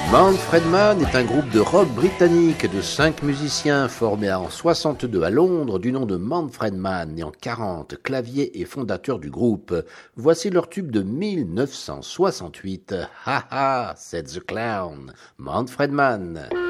Manfred Mann est un groupe de rock britannique de 5 musiciens formé en 62 à Londres du nom de Manfred Mann, né en 40, clavier et fondateur du groupe. Voici leur tube de 1968. Ha ha, c'est The Clown, Manfred Mann.